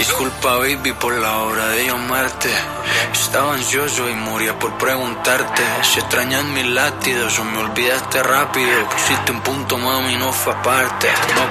Disculpa, baby, por la hora de llamarte. Estaba ansioso y moría por preguntarte si extrañas mis latidos o me olvidaste rápido. Pusiste un punto, mami, no fue aparte. No